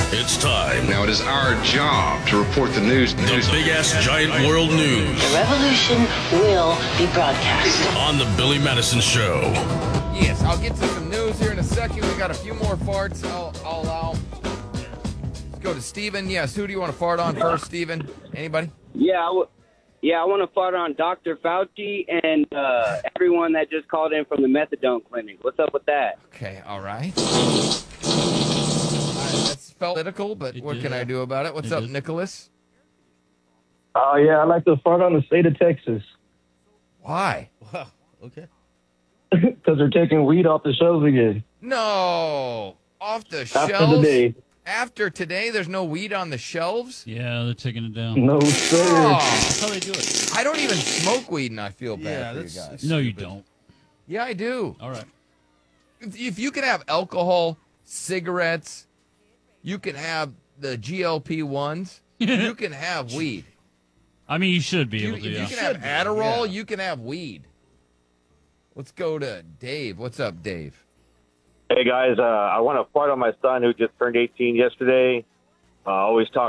It's time. Now it is our job to report the news. The big-ass giant world news. The revolution will be broadcast. On the Billy Madison Show. Yes, I'll get to some news here in a second. We got a few more farts I'll allow. Let's go to Steven. Yes, who do you want to fart on first, Steven? Anybody? Yeah, I want to fart on Dr. Fauci and everyone that just called in from the methadone clinic. What's up with that? Okay, all right. That's political, but what can I do about it? What's up, Nicholas? Yeah, I'd like to fart on the state of Texas. Why? Wow. Okay. Because they're taking weed off the shelves again. No. Off the After shelves? today. After today, there's no weed on the shelves? Yeah, they're taking it down. No, sir. Oh, That's how they do it. I don't even smoke weed, and I feel bad for you that's guys. No, you stupid. don't. Yeah, I do. All right. If you can have alcohol, cigarettes, you can have the GLP-1s, you can have weed. I mean, you should be able If to. you Yeah. can have Adderall, you can have weed. Let's go to Dave. What's up, Dave? Hey guys, I want to fart on my son who just turned 18 yesterday. Always talk